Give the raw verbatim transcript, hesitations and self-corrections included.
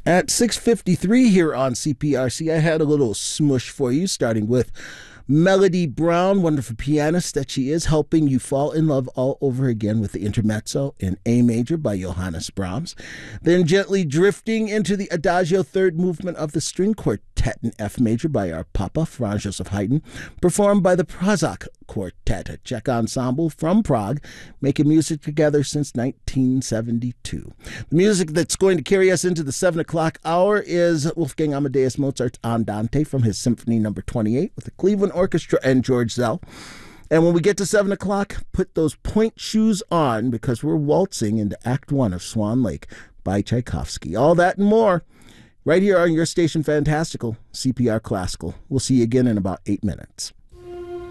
At six fifty-three here on C P R C, I had a little smush for you, starting with Melody Brown, wonderful pianist that she is, helping you fall in love all over again with the Intermezzo in A major by Johannes Brahms. Then gently drifting into the Adagio, third movement of the string quartet in F major by our Papa, Franz Joseph Haydn, performed by the Prazak Quartet, a Czech ensemble from Prague, making music together since nineteen seventy-two. The music that's going to carry us into the seven o'clock hour is Wolfgang Amadeus Mozart's Andante from his Symphony number twenty-eight with the Cleveland Orchestra and George Zell. And when we get to seven o'clock, put those point shoes on because we're waltzing into Act One of Swan Lake by Tchaikovsky. All that and more right here on your station Fantastical, C P R Classical. We'll see you again in about eight minutes.